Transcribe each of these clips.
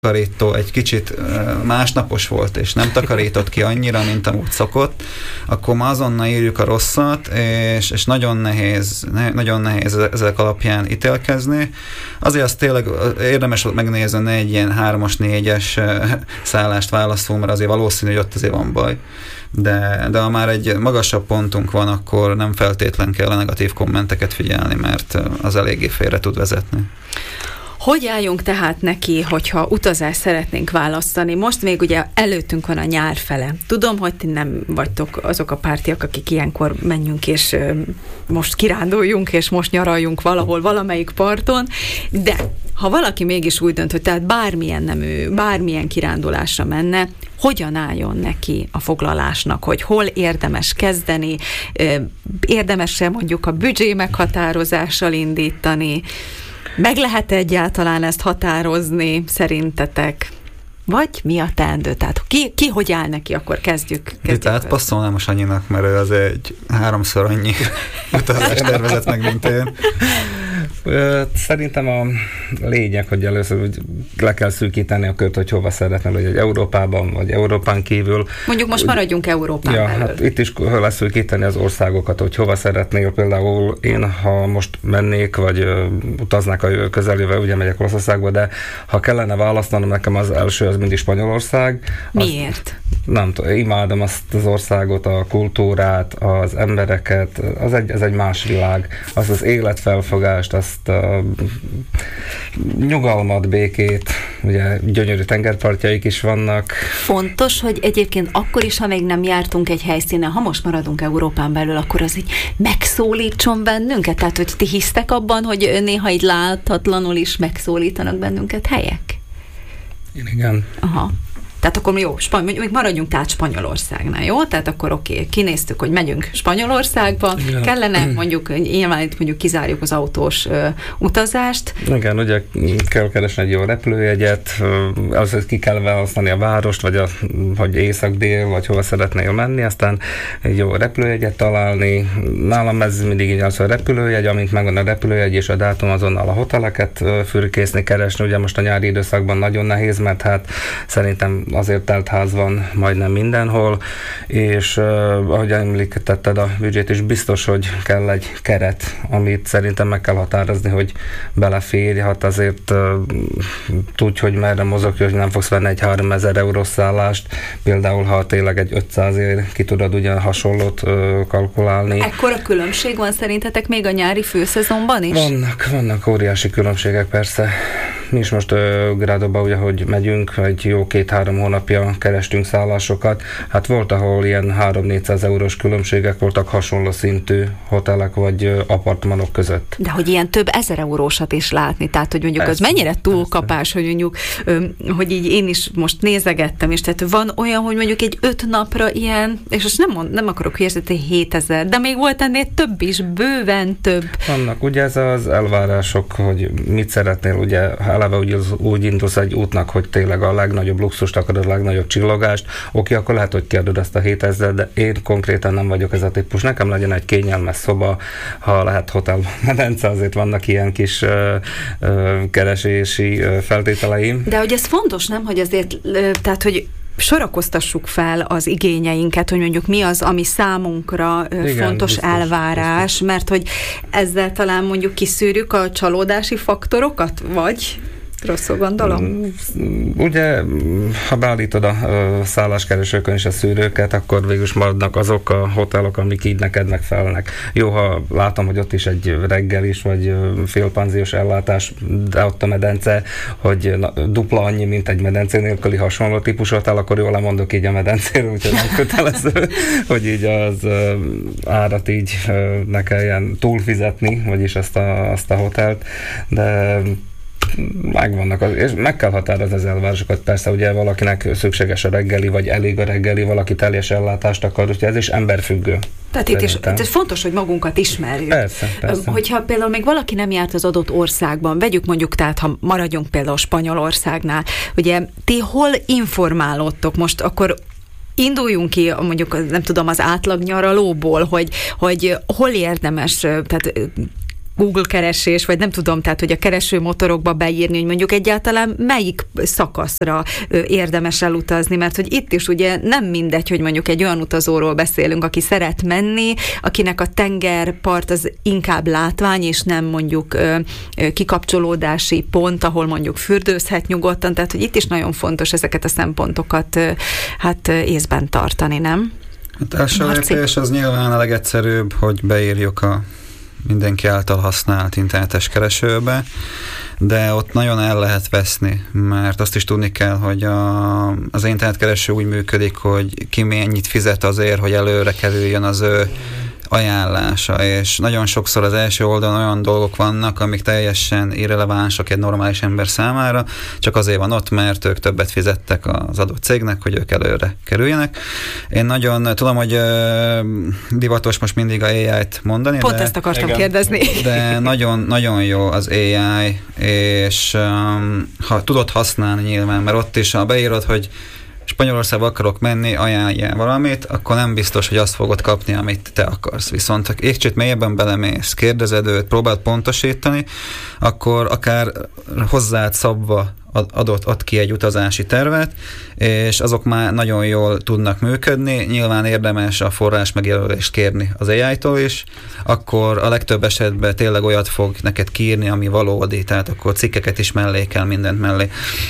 takarító egy kicsit másnapos volt, és nem takarított ki annyira, mint amúgy szokott, akkor ma azonnal írjuk a rosszat, és nagyon nehéz ezek alapján ítélkezni. Azért az tényleg érdemes megnézni, ne egy ilyen 3-as, 4-es szállást választunk, mert azért valószínű, hogy ott azért van baj. De ha már egy magasabb pontunk van, akkor nem feltétlen kell a negatív kommenteket figyelni, mert az eléggé félre tud vezetni. Hogy álljunk tehát neki, hogyha utazást szeretnénk választani? Most még ugye előttünk van a nyár fele. Tudom, hogy ti nem vagytok azok a pártiak, akik ilyenkor menjünk, és most kiránduljunk, és most nyaraljunk valahol, valamelyik parton, de ha valaki mégis úgy dönt, hogy tehát bármilyen kirándulásra menne, hogyan álljon neki a foglalásnak, hogy hol érdemes kezdeni, érdemes-e mondjuk a büdzsé meghatározással indítani, meg lehet egyáltalán ezt határozni szerintetek? Vagy mi a teendő? Tehát ki hogy áll neki, akkor kezdjük. Itt átpasszolnám a Sanyinak, mert ő az egy 3-szor annyi utazást tervezett meg, mint én. Szerintem a lényeg, hogy először le kell szűkíteni a kört, hogy hova szeretnél, hogy Európában, vagy Európán kívül. Mondjuk most maradjunk Európán belül. Hát itt is leszűkíteni az országokat, hogy hova szeretnél. Például én, ha most mennék, vagy utaznák a közeljövő, ugye megyek Olaszországba, de ha kellene választanom, nekem az első az mindig Spanyolország. Miért? Nem tudom, imádom azt az országot, a kultúrát, az embereket, ez egy más világ, azt az életfelfogást, azt a nyugalmat, békét, ugye gyönyörű tengerpartjaik is vannak. Fontos, hogy egyébként akkor is, ha még nem jártunk egy helyszínen, ha most maradunk Európán belül, akkor az így megszólítson bennünket? Tehát, hogy ti hisztek abban, hogy néha így láthatatlanul is megszólítanak bennünket helyek? Igen. Aha. Tehát akkor jó, még maradjunk tehát Spanyolországnál, jó? Tehát akkor oké, kinéztük, hogy megyünk Spanyolországba, ja. Kellene mondjuk, nyilván itt mondjuk kizárjuk az autós utazást. Igen, ugye kell keresni egy jó repülőjegyet, az ki kell választani a várost, vagy hogy észak-dél, vagy hova szeretnél menni, aztán egy jó repülőjegyet találni. Nálam ez mindig így az a repülőjegy, amint megvan a repülőjegy és a dátum, azonnal a hoteleket fürkészni, keresni. Ugye most a nyári időszakban nagyon nehéz, mert hát szerintem azért telt ház van majdnem mindenhol, és ahogy említetted a büdzsét is, biztos, hogy kell egy keret, amit szerintem meg kell határozni, hogy beleférj, hát azért tudj, hogy merre mozog, hogy nem fogsz venni egy 3000 eurós szállást, például ha tényleg egy 500-ért ki tudod ugyan hasonlót kalkulálni. Ekkora különbség van szerintetek még a nyári főszezonban is? Vannak óriási különbségek persze. Mi is most Grádóba, ugye, hogy megyünk, egy jó 2-3 hónapja kerestünk szállásokat. Hát volt, ahol ilyen 300-400 eurós különbségek voltak hasonló szintű hotelek vagy apartmanok között. De hogy ilyen több 1000 eurósat is látni, tehát hogy mondjuk persze, az mennyire túlkapás, hogy mondjuk, hogy így én is most nézegettem, és tehát van olyan, hogy mondjuk egy 5 napra ilyen, és most nem akarok hírzni, 7000, de még volt ennél több is, bőven több. Vannak, ugye ez az elvárások, hogy mit szeretnél, ugye eleve úgy indulsz egy útnak, hogy tényleg a legnagyobb luxust akarod, a legnagyobb csillogást, oké, akkor lehet, hogy kiadod ezt a 7000, de én konkrétan nem vagyok ez a típus. Nekem legyen egy kényelmes szoba, ha lehet hotelmedence, azért vannak ilyen kis keresési feltételeim. De hogy ez fontos, nem, hogy azért, tehát, hogy sorakoztassuk fel az igényeinket, hogy mondjuk mi az, ami számunkra fontos biztos, elvárás, biztos. Mert hogy ezzel talán mondjuk kiszűrjük a csalódási faktorokat, vagy rosszul gondolom? Ugye, ha beállítod a szálláskeresőkön is a szűrőket, akkor végül is maradnak azok a hotelok, amik így neked megfelelnek. Jó, ha látom, hogy ott is egy reggel is, vagy félpanziós ellátás, de ott a medence, hogy dupla annyi, mint egy medence nélküli hasonló típusú hotel, akkor jól lemondok így a medencéről, úgyhogy nem kötelező, hogy így az árat így ne kelljen túlfizetni, vagyis azt a hotelt, de megvannak, és meg kell határozni az elvárásokat. Persze ugye valakinek szükséges a reggeli, vagy elég a reggeli, valaki teljes ellátást akar, úgyhogy ez is emberfüggő. Tehát itt is fontos, hogy magunkat ismerjük. Persze. Hogyha például még valaki nem járt az adott országban, vegyük mondjuk, tehát ha maradjunk például Spanyolországnál, ugye ti hol informálódtok most, akkor induljunk ki mondjuk, nem tudom, az átlag nyaralóból, hogy hol érdemes, tehát Google keresés, vagy nem tudom, tehát hogy a keresőmotorokba beírni, hogy mondjuk egyáltalán melyik szakaszra érdemes elutazni, mert hogy itt is ugye nem mindegy, hogy mondjuk egy olyan utazóról beszélünk, aki szeret menni, akinek a tengerpart az inkább látvány, és nem mondjuk kikapcsolódási pont, ahol mondjuk fürdőzhet nyugodtan, tehát hogy itt is nagyon fontos ezeket a szempontokat hát észben tartani, nem? Hát első lépés az nyilván a legegyszerűbb, hogy beírjuk a mindenki által használt internetes keresőbe, de ott nagyon el lehet veszni, mert azt is tudni kell, hogy az internetkereső úgy működik, hogy ki mennyit fizet azért, hogy előre kerüljön az ő ajánlása, és nagyon sokszor az első oldalon olyan dolgok vannak, amik teljesen irrelevánsak egy normális ember számára, csak azért van ott, mert ők többet fizettek az adott cégnek, hogy ők előre kerüljenek. Én nagyon tudom, hogy divatos most mindig a AI-t mondani, pont ezt akartam kérdezni. De nagyon, nagyon jó az AI, és ha tudod használni nyilván, mert ott is, ha beírod, hogy Spanyolországba akarok menni, ajánljál valamit, akkor nem biztos, hogy azt fogod kapni, amit te akarsz. Viszont ha egy kicsit mélyebben belemész, kérdezed őt, próbáld pontosítani, akkor akár hozzád szabva ad ki egy utazási tervet, és azok már nagyon jól tudnak működni. Nyilván érdemes a forrás megjelölést kérni az AI-tól is, akkor a legtöbb esetben tényleg olyat fog neked kiírni, ami valódi, tehát akkor cikkeket is mellé kell, mindent mellé.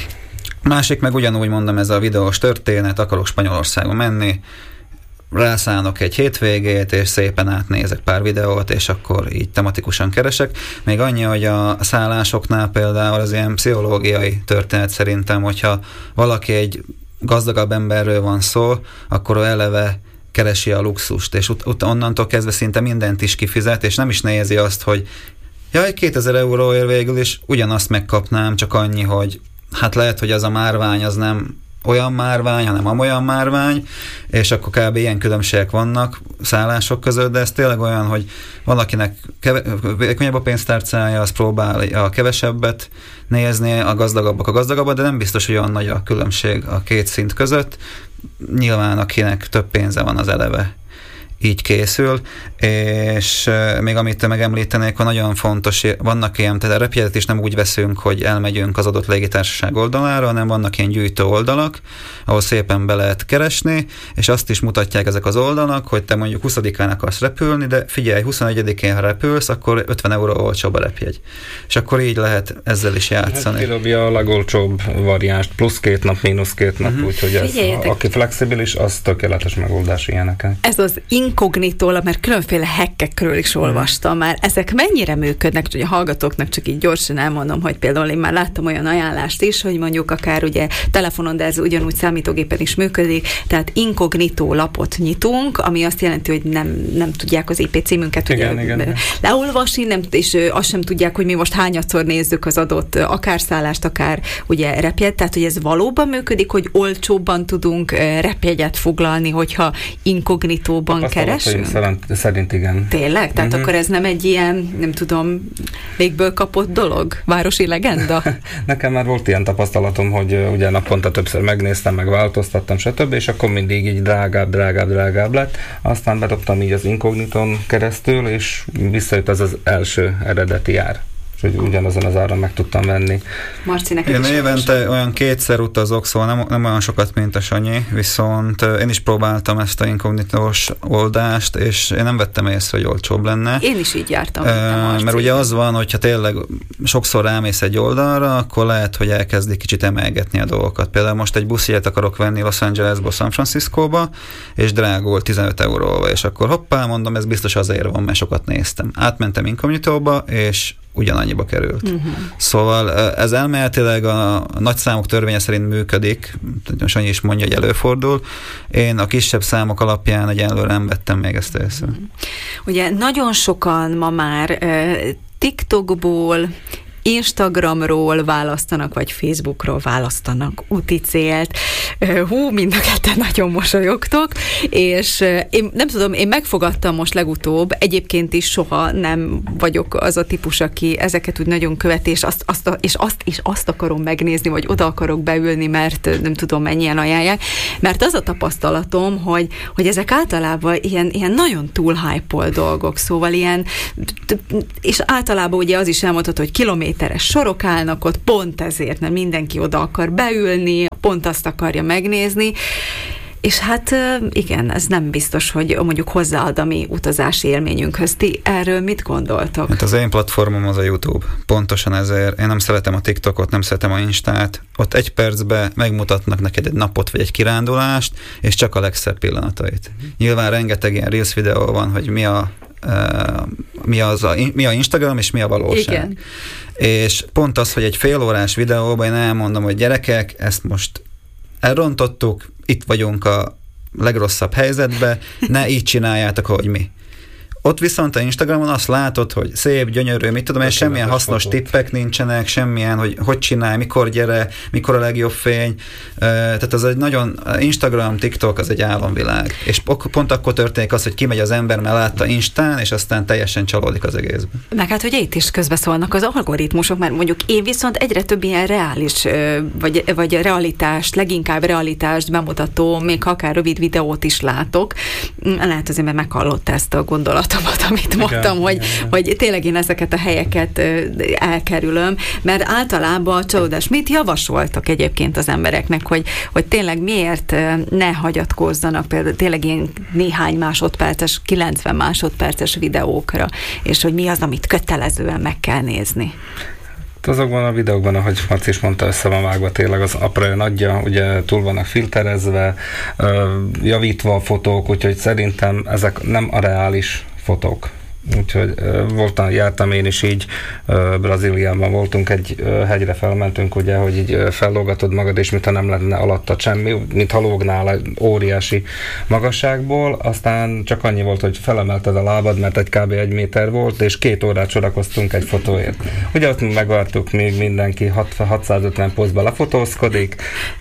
Másik meg ugyanúgy mondom, ez a videós történet, akarok Spanyolországon menni, rászánok egy hétvégét, és szépen átnézek pár videót, és akkor így tematikusan keresek. Még annyi, hogy a szállásoknál például az ilyen pszichológiai történet szerintem, hogyha valaki egy gazdagabb emberről van szó, akkor eleve keresi a luxust, és onnantól kezdve szinte mindent is kifizet, és nem is nézi azt, hogy jaj, 2000 euróért végül is ugyanazt megkapnám, csak annyi, hogy hát lehet, hogy az a márvány az nem olyan márvány, hanem amolyan márvány, és akkor kb. Ilyen különbségek vannak szállások között, de ez tényleg olyan, hogy valakinek könnyebb a pénztárcája, az próbálja a kevesebbet nézni, a gazdagabbak a gazdagabbat, de nem biztos, hogy olyan nagy a különbség a két szint között. Nyilván akinek több pénze van, az eleve így készül, és még amit megemlítenék, hogy nagyon fontos, vannak ilyen, tehát a repjegyet is nem úgy veszünk, hogy elmegyünk az adott légitársaság oldalára, hanem vannak ilyen gyűjtő oldalak, ahol szépen be lehet keresni, és azt is mutatják ezek az oldalak, hogy te mondjuk 20-án akarsz repülni, de figyelj, 21-én ha repülsz, akkor 50 euró olcsóbb a repjegy. És akkor így lehet ezzel is játszani. Hát kirobja a legolcsóbb variánst, plusz 2 nap, mínusz 2 nap, úgyhogy ez, aki flexibilis, az tökéletes megoldás ilyeneken. Ez az inkognitól, mert különféle hackekről is olvastam már. Ezek mennyire működnek, hogy a hallgatóknak csak így gyorsan elmondom, hogy például én már láttam olyan ajánlást is, hogy mondjuk akár ugye telefonon, de ez ugyanúgy számítógépen is működik, tehát inkognitó lapot nyitunk, ami azt jelenti, hogy nem tudják az IP címünket igen. leolvasni, és azt sem tudják, hogy mi most hányadszor nézzük az adott akár szállást, akár ugye repjegy, tehát hogy ez valóban működik, hogy olcsóbban tudunk repjegyet foglalni, hogyha inkognitóban keresünk? Szerint igen. Tényleg? Tehát akkor ez nem egy ilyen, nem tudom, légből kapott dolog? Városi legenda? Nekem már volt ilyen tapasztalatom, hogy ugye naponta többször megnéztem, meg változtattam, stb., és akkor mindig így drágább lett. Aztán bedobtam így az inkognitón keresztül, és visszajött az első eredeti ár. Hogy ugyanazon az áron meg tudtam venni. Marci, neked én évente olyan 2-szer utazok, szóval nem olyan sokat, mint a Sanyi, viszont én is próbáltam ezt a inkognitós oldást, és én nem vettem észre, hogy olcsóbb lenne. Én is így jártam. Mert ugye az van, hogyha tényleg sokszor rámész egy oldalra, akkor lehet, hogy elkezdik kicsit emelgetni a dolgokat. Például most egy buszjegyet akarok venni Los Angelesból San Franciscóba, és drágul 15 euróval, és akkor hoppá, mondom, ez biztos azért van, mert sokat néztem. Átmentem inkognitóba, és ugyanannyiba került. Szóval ez elméletileg a nagyszámok törvénye szerint működik, Sanyi is mondja, hogy előfordul. Én a kisebb számok alapján egyelőre nem vettem még ezt észre. Ugye nagyon sokan ma már TikTokból Instagramról választanak, vagy Facebookról választanak úti célt. Mind a ketten nagyon mosolyogtok, és én nem tudom, én megfogadtam most legutóbb, egyébként is soha nem vagyok az a típus, aki ezeket úgy nagyon követi, és azt akarom megnézni, vagy oda akarok beülni, mert nem tudom, mennyien ajánlják, mert az a tapasztalatom, hogy ezek általában ilyen nagyon túl hype-ol dolgok, szóval ilyen, és általában ugye az is elmondható, hogy kilométeres sorok állnak ott, pont ezért, mert mindenki oda akar beülni, pont azt akarja megnézni, és hát igen, ez nem biztos, hogy mondjuk hozzáad a mi utazási élményünkhöz. Ti erről mit gondoltok? Hát az én platformom az a YouTube. Pontosan ezért. Én nem szeretem a TikTokot, nem szeretem a Instát. Ott 1 percben megmutatnak neked egy napot vagy egy kirándulást, és csak a legszebb pillanatait. Nyilván rengeteg ilyen Reels videó van, hogy mi a Instagram, és mi a valóság. Igen. És pont az, hogy egy félórás videóban én elmondom, hogy gyerekek, ezt most elrontottuk, itt vagyunk a legrosszabb helyzetben, ne így csináljátok, ahogy mi. Ott viszont a Instagramon azt látod, hogy szép, gyönyörű, mit tudom, és semmilyen hasznos tippek nincsenek, semmilyen, hogy csinálj, mikor gyere, mikor a legjobb fény. Tehát az egy nagyon, Instagram, TikTok az egy álomvilág. És pont akkor történik az, hogy kimegy az ember, mert látta Instán, és aztán teljesen csalódik az egészben. Meg hát, hogy itt is közbeszólnak az algoritmusok, mert mondjuk én viszont egyre több ilyen reális, vagy realitást, leginkább realitást bemutató, még akár rövid videót is látok. Lehet azért, mert meghallotta ezt a gondolatot, amit mondtam, hogy tényleg én ezeket a helyeket elkerülöm, mert általában csalódás. Mit javasoltak egyébként az embereknek, hogy tényleg miért ne hagyatkozzanak például tényleg ilyen néhány másodperces, 90 másodperces videókra, és hogy mi az, amit kötelezően meg kell nézni? Azokban a videókban, ahogy Marci is mondta, össze van vágva tényleg az apra nagyja, ugye túl vannak filterezve, javítva a fotók, úgyhogy szerintem ezek nem a reális fotók. Úgyhogy jártam én is így, Brazíliában voltunk, egy hegyre felmentünk, ugye, hogy így fellógatod magad, és mintha nem lenne alatta semmi, mintha lógnál óriási magasságból, aztán csak annyi volt, hogy felemelted a lábad, mert egy kb. 1 méter volt, és 2 órát sorakoztunk egy fotóért. Ugye ott megvártuk, még mindenki 650 poszba lefotózkodik,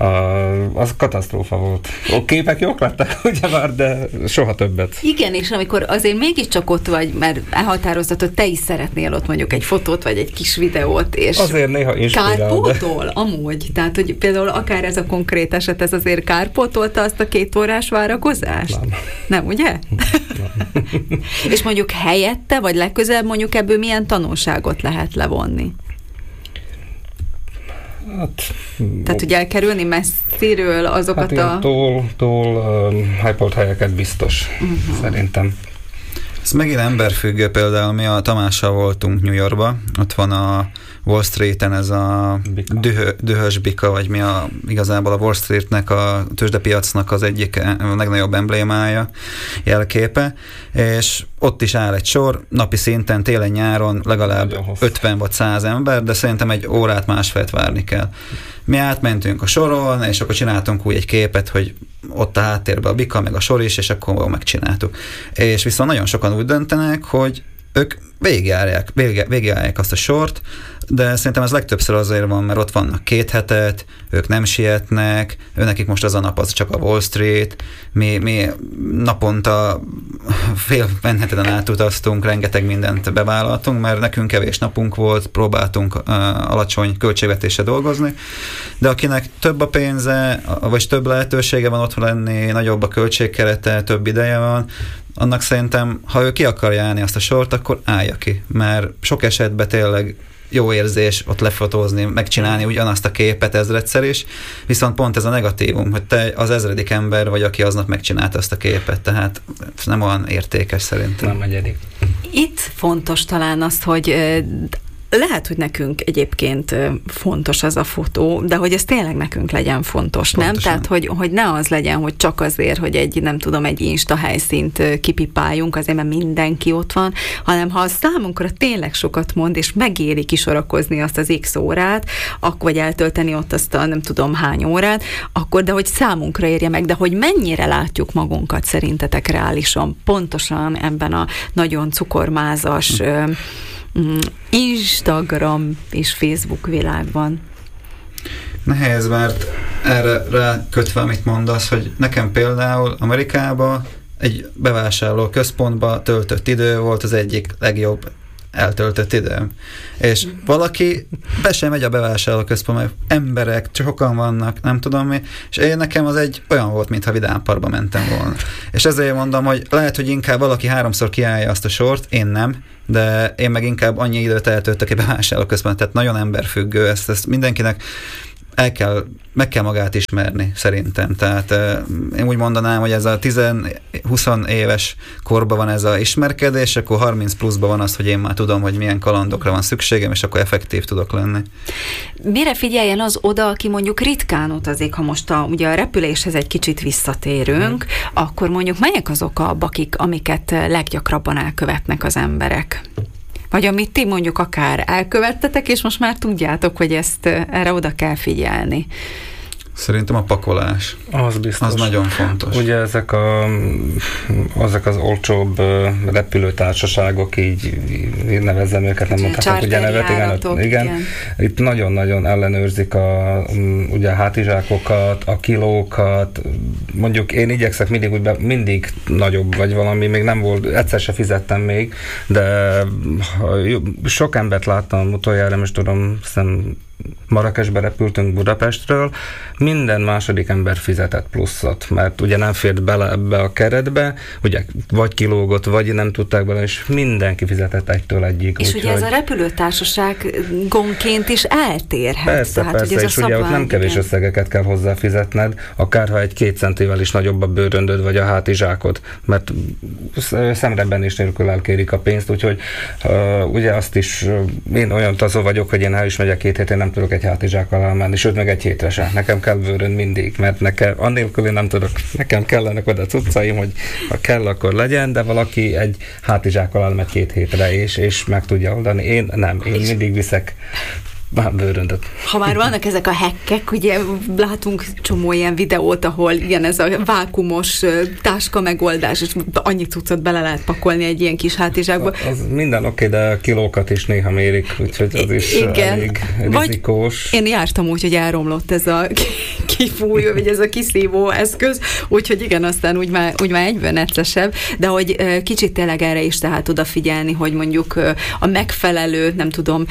az katasztrófa volt. A képek jók lettek, ugye már, de soha többet. Igen, és amikor azért mégiscsak ott vagy, mert elhatároztat, hogy te is szeretnél ott mondjuk egy fotót, vagy egy kis videót, és azért néha inspirál. Kárpótol? Amúgy. Tehát, hogy például akár ez a konkrét eset, ez azért kárpótolta azt a 2 órás várakozást? Nem, ugye? Nem. És mondjuk helyette, vagy legközelebb mondjuk ebből milyen tanulságot lehet levonni? Tehát, hogy elkerülni messziről azokat túl hypolt helyeket biztos, szerintem. Ez megint emberfüggő, például mi a Tamással voltunk New Yorkba, ott van a Wall Street-en ez a dühös bika, vagy mi igazából a Wall Street-nek, a tőzsdepiacnak az egyik legnagyobb emblémája, jelképe, és ott is áll egy sor, napi szinten, télen-nyáron legalább 50 vagy 100 ember, de szerintem 1 órát, másfélt várni kell. Mi átmentünk a soron, és akkor csináltunk úgy egy képet, hogy ott a háttérben a bika, meg a sor is, és akkor megcsináltuk. És viszont nagyon sokan úgy döntenek, hogy ők végigjárják azt a sort, de szerintem ez legtöbbször azért van, mert ott vannak 2 hetet, ők nem sietnek, nekik most az a nap az csak a Wall Street, mi naponta fél Manhattanen átutaztunk, rengeteg mindent bevállaltunk, mert nekünk kevés napunk volt, próbáltunk alacsony költségvetéssel dolgozni, de akinek több a pénze, vagy több lehetősége van ott lenni, nagyobb a költségkerete, több ideje van, annak szerintem, ha ő ki akarja állni azt a sort, akkor állja ki, mert sok esetben tényleg jó érzés ott lefotózni, megcsinálni ugyanazt a képet ezredszer is, viszont pont ez a negatívum, hogy te az 1000. ember vagy, aki aznap megcsinálta azt a képet, tehát nem olyan értékes szerintem. Nem egyedik. Itt fontos talán az, hogy lehet, hogy nekünk egyébként fontos az a fotó, de hogy ez tényleg nekünk legyen fontos, pontosan. Nem? Tehát, hogy ne az legyen, hogy csak azért, hogy egy Insta helyszínt kipipáljunk, azért, mert mindenki ott van, hanem ha az számunkra tényleg sokat mond, és megéri kisorakozni azt az x órát, vagy eltölteni ott azt a nem tudom hány órát, akkor, de hogy számunkra érje meg, de hogy mennyire látjuk magunkat szerintetek reálisan, pontosan ebben a nagyon cukormázas Instagram és Facebook világban? Nehéz, mert erre rákötve, amit mondasz, hogy nekem például Amerikában egy bevásárló központba töltött idő volt az egyik legjobb eltöltött időm. És valaki be sem megy a bevásárló központba, mert emberek, sokan vannak, nem tudom mi, és én nekem az egy olyan volt, mintha vidámparkba mentem volna. És ezért mondom, hogy lehet, hogy inkább valaki 3-szor kiállja azt a sort, én nem, de én meg inkább annyi időt eltöltök egy bevásárló központba, tehát nagyon emberfüggő, ezt mindenkinek meg kell magát ismerni, szerintem. Tehát én úgy mondanám, hogy ez a 10-20 éves korban van ez a ismerkedés, akkor 30 pluszban van az, hogy én már tudom, hogy milyen kalandokra van szükségem, és akkor effektív tudok lenni. Mire figyeljen az oda, aki mondjuk ritkán utazik, ha most ugye a repüléshez egy kicsit visszatérünk, akkor mondjuk melyek azok a bakik, amiket leggyakrabban elkövetnek az emberek? Vagy amit ti mondjuk akár elkövettetek, és most már tudjátok, hogy erre oda kell figyelni. Szerintem a pakolás. Az biztos. Az nagyon fontos. Ugye ezek az olcsóbb repülőtársaságok, így nevezzem őket, nem mondhatok ugye nevet, igen. Itt nagyon-nagyon ellenőrzik ugye a hátizsákokat, a kilókat. Mondjuk én igyekszek mindig nagyobb vagy valami, még nem volt, egyszer se fizettem még, de sok embert láttam utoljára, most tudom, hiszem Marrakesbe repültünk Budapestről, minden második ember fizetett pluszot, mert ugye nem fért bele ebbe a keretbe, ugye vagy kilógott, vagy nem tudták bele, és mindenki fizetett egytől egyig. És ugye ez a repülőtársaságonként is eltérhet. Persze, tehát, persze, ugye és ugye ott nem kevés összegeket kell hozzáfizetned, akárha egy 2 centivel is nagyobb a bőröndöd, vagy a hátizsákod, mert szemrebenés nélkül elkérik a pénzt, úgyhogy ugye azt is, én olyan tazó vagyok, hogy én el is megyek 2 héten, nem tudok egy hátizsákkal elmenni, sőt meg egy hétre sem. Nekem kell bőrönd mindig, mert annélkül én nem tudok, nekem kellenek oda cuccaim, hogy ha kell, akkor legyen, de valaki egy hátizsákkal elmegy 2 hétre, és meg tudja oldani. Én nem, én mindig viszek bőröndöt. Ha már vannak ezek a hackek, ugye látunk csomó ilyen videót, ahol igen, ez a vákumos táska megoldás, és annyi cuccot bele lehet pakolni egy ilyen kis hátizsákba. Az minden oké, de kilókat is néha mérik, úgyhogy az is elég rizikós. Én jártam úgy, hogy elromlott ez a kifújó, vagy ez a kiszívó eszköz, úgyhogy igen, aztán úgy már egyben neccesebb, de hogy kicsit tényleg erre is tehát odafigyelni, hogy mondjuk a megfelelő, nem tudom,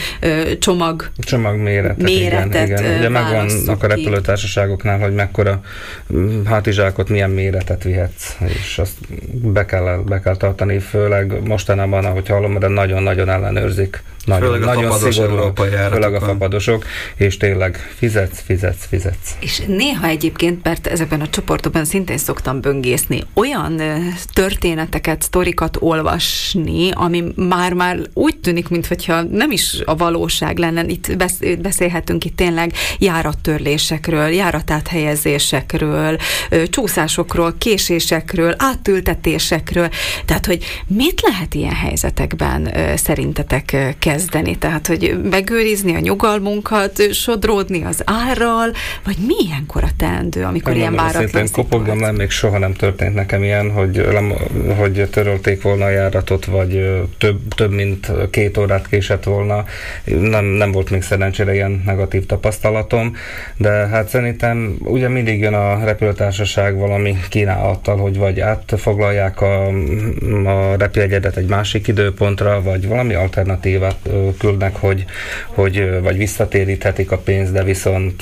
csomagméretet, igen. Ugye megvannak a repülőtársaságoknál, hogy mekkora hátizsákot, milyen méretet vihetsz, és azt be kell tartani, főleg mostanában, ahogy hallom, de nagyon-nagyon ellenőrzik. Nagyon szigorú, főleg a fapadosok, és tényleg fizetsz. És néha egyébként, mert ezekben a csoportokban szintén szoktam böngészni, olyan történeteket, sztorikat olvasni, ami már úgy tűnik, mintha nem is a valóság lenne. Itt beszélhetünk itt tényleg járattörlésekről, járatáthelyezésekről, csúszásokról, késésekről, átültetésekről. Tehát, hogy mit lehet ilyen helyzetekben szerintetek kezdeni? Tehát, hogy megőrizni a nyugalmunkat, sodródni az árral, vagy mi ilyenkor a teendő, amikor ilyen váratlan szituáció? Kopogom le, még soha nem történt nekem ilyen, hogy törölték volna a járatot, vagy több mint 2 órát késett volna. Nem volt még szerencsére ilyen negatív tapasztalatom, de hát szerintem ugye mindig jön a repülőtársaság valami kínálattal, hogy vagy átfoglalják a repjegyedet egy másik időpontra, vagy valami alternatívát küldnek, vagy visszatéríthetik a pénzt, de viszont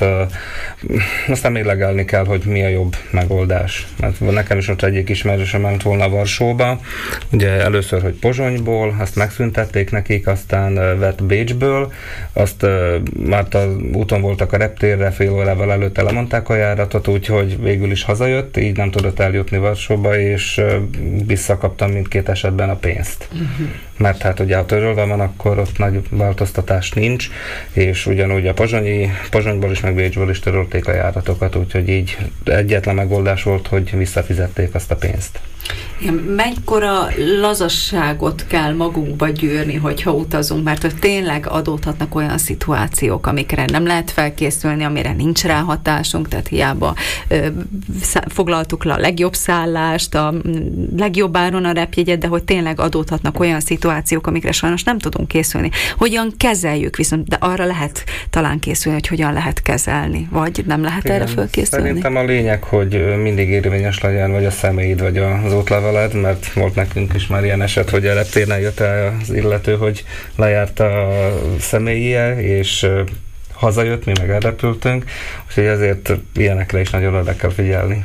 aztán mérlegelni kell, hogy mi a jobb megoldás. Mert nekem is ott egyik ismerősöm ment volna Varsóba, ugye először, hogy Pozsonyból, azt megszüntették nekik, aztán vett Bécsből, azt már úton voltak a reptérre, fél órával előtte lemondták a járatot, úgyhogy végül is hazajött, így nem tudott eljutni Varsóba, és visszakaptam mindkét esetben a pénzt. Mert hát ugye, ha törölve van, akkor ott nagy változtatás nincs, és ugyanúgy a Pozsonyból is, meg Bécsből is törölték a járatokat, úgyhogy így egyetlen megoldás volt, hogy visszafizették azt a pénzt. Mekkora lazasságot kell magunkba gyűrni, hogyha utazunk, mert hogy tényleg adódhatnak olyan szituációk, amikre nem lehet felkészülni, amire nincs rá hatásunk, tehát hiába foglaltuk le a legjobb szállást, a legjobb áron a repjegyet, de hogy tényleg adódhatnak olyan szituációk, amikre sajnos nem tudunk készülni. Hogyan kezeljük viszont, de arra lehet talán készülni, hogy hogyan lehet kezelni, vagy nem lehet erre felkészülni? Szerintem a lényeg, hogy mindig érvényes legyen, vagy a személyid, vagy az útleveled, mert volt nekünk is már ilyen eset, hogy a reptéren jött el az illető, hogy lejárt a személyie, és hazajött, mi meg elrepültünk, úgyhogy ezért ilyenekre is nagyon oda kell figyelni.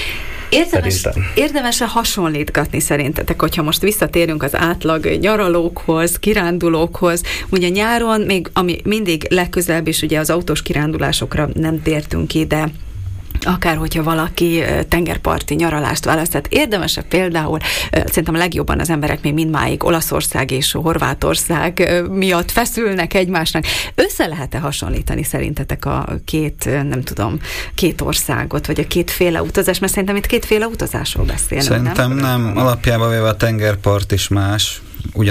Érdemes-e hasonlítgatni szerintetek, hogyha most visszatérünk az átlag nyaralókhoz, kirándulókhoz, ugye nyáron még ami mindig legközelebb is ugye az autós kirándulásokra nem tértünk ki, de akár hogyha valaki tengerparti nyaralást választ, tehát érdemes-e például, szerintem a legjobban az emberek még mindmáig Olaszország és Horvátország miatt feszülnek egymásnak. Össze lehet-e hasonlítani szerintetek a két országot, vagy a kétféle utazás? Mert szerintem itt kétféle utazásról beszélünk, szerintem nem. Alapjában véve a tengerpart is más,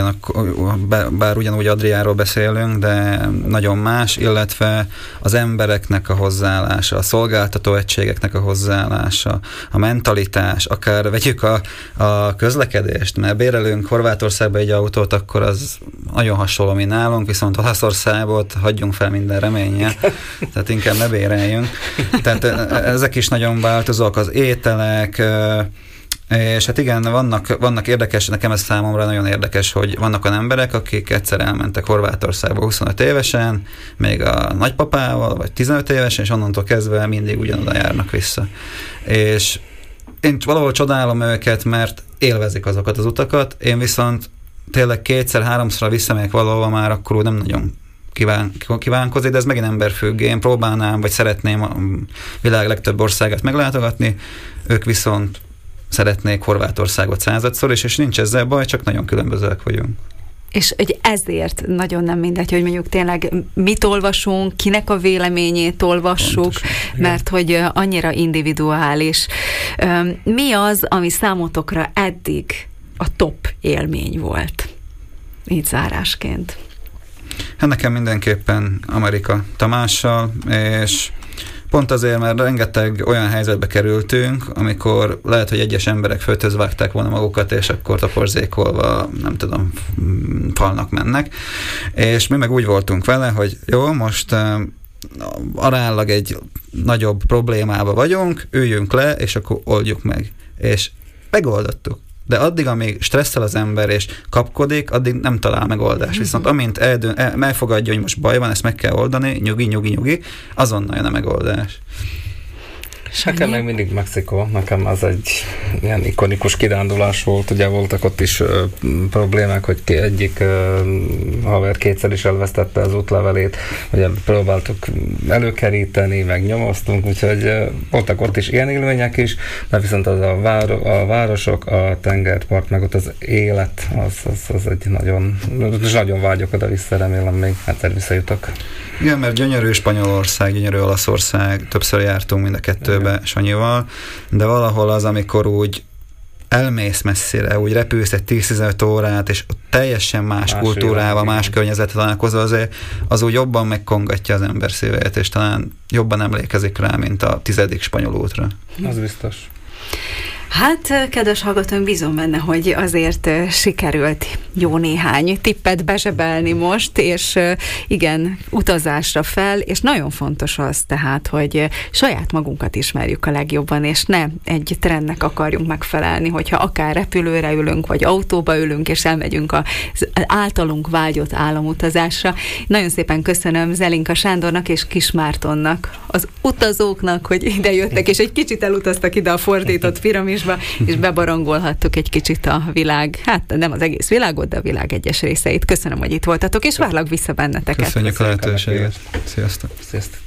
bár ugyanúgy Adriáról beszélünk, de nagyon más, illetve az embereknek a hozzáállása, a szolgáltató egységeknek a hozzáállása, a mentalitás, akár vegyük a közlekedést, mert bérelünk Horvátországba egy autót, akkor az nagyon hasonló, mint nálunk, viszont Olaszországot hagyjunk fel minden reménye, tehát inkább ne béreljünk. Tehát ezek is nagyon változók, az ételek, és hát igen, vannak érdekes, nekem ez számomra nagyon érdekes, hogy vannak olyan emberek, akik egyszer elmentek Horvátországba 25 évesen, még a nagypapával, vagy 15 évesen, és onnantól kezdve mindig ugyanoda járnak vissza. És én valahol csodálom őket, mert élvezik azokat az utakat, én viszont tényleg 2-3-szor visszamegyek valahova már, akkor nem nagyon kívánkozik, de ez megint emberfüggő. Én próbálnám, vagy szeretném a világ legtöbb országát meglátogatni, ők viszont szeretnék Horvátországot 100-szor, és nincs ezzel baj, csak nagyon különbözőek vagyunk. És hogy ezért nagyon nem mindegy, hogy mondjuk tényleg mit olvasunk, kinek a véleményét olvassuk, pontosan, mert hogy annyira individuális. Mi az, ami számotokra eddig a top élmény volt? Így zárásként. Hát nekem mindenképpen Amerika Tamással, és pont azért, mert rengeteg olyan helyzetbe kerültünk, amikor lehet, hogy egyes emberek földhöz vágták volna magukat, és akkor toporzékolva, nem tudom, falnak mennek. És mi meg úgy voltunk vele, hogy jó, most aránylag egy nagyobb problémába vagyunk, üljünk le, és akkor oldjuk meg. És megoldottuk. De addig, amíg stresszel az ember és kapkodik, addig nem talál megoldást. Viszont amint elfogadja, hogy most baj van, ezt meg kell oldani, nyugi, azonnal jön a megoldás. Nekem meg mindig Mexikó, nekem az egy ilyen ikonikus kirándulás volt, ugye voltak ott is problémák, hogy egyik haver kétszer is elvesztette az útlevelét, ugye próbáltuk előkeríteni, meg nyomoztunk, úgyhogy voltak ott is ilyen élmények is, de viszont az a városok, a tengerpart, meg ott az élet, az egy nagyon vágyok oda-vissza, remélem még egyszer visszajutok. Igen, mert gyönyörű Spanyolország, gyönyörű Olaszország, többször jártunk mind a kettőbe Sanyival, de valahol az, amikor úgy elmész messzire, úgy repülsz egy 10-15 órát, és teljesen más kultúrával, más környezetre találkozol, azért az úgy jobban megkongatja az ember szívét, és talán jobban emlékezik rá, mint a 10. spanyol útra. Az biztos. Hát, kedves hallgatóim, bízom benne, hogy azért sikerült jó néhány tippet bezsebelni most, és igen, utazásra fel, és nagyon fontos az tehát, hogy saját magunkat ismerjük a legjobban, és ne egy trendnek akarjunk megfelelni, hogyha akár repülőre ülünk, vagy autóba ülünk, és elmegyünk az általunk vágyott álomutazásra. Nagyon szépen köszönöm Zelinka Sándornak és Kis Mártonnak, az utazóknak, hogy ide jöttek, és egy kicsit elutaztak ide a fordított piramisba, és bebarangolhattuk egy kicsit a világ, hát nem az egész világot, de a világ egyes részeit. Köszönöm, hogy itt voltatok, és várlak vissza benneteket. Köszönjük a lehetőséget. Sziasztok! Sziasztok!